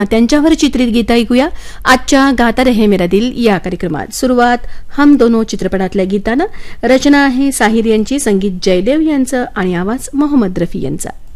त्यांच्यावर चित्रित गीत ऐकूया आजच्या गाता रहे मेरा दिल या कार्यक्रमात. सुरुवात हम दोनो चित्रपटातल्या गीतानं. रचना आहे साहिर यांची, संगीत जयदेव यांचं आणि आवाज मोहम्मद रफी यांचा.